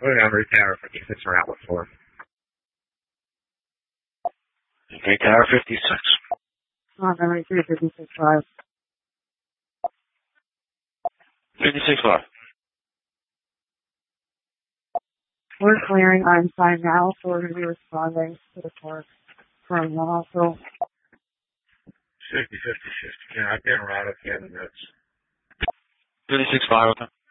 We're going to Tower 56 or outlet 4. Okay, Tower 56. Montgomery 3, 56-5. 56-5. We're clearing Einstein now, so we're going to be responding to the park from the hospital. 50-50 shift. Yeah, I can't ride up the other notes. 56-5, okay.